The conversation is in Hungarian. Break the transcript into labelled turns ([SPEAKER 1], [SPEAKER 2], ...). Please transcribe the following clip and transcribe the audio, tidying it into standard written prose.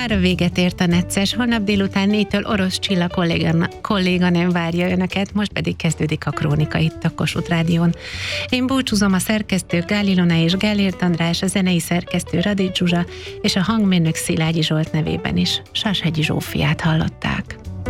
[SPEAKER 1] mára véget ért a necces, holnap délután 4-től Orosz Csilla kolléganőm várja önöket, most pedig kezdődik a Krónika itt a Kossuth Rádión. Én búcsúzom, a szerkesztő Gál Ilona és Gellért András, a zenei szerkesztő Radics Zsuzsa és a hangmérnök Szilágyi Zsolt nevében is. Sashegyi Zsófiát hallották.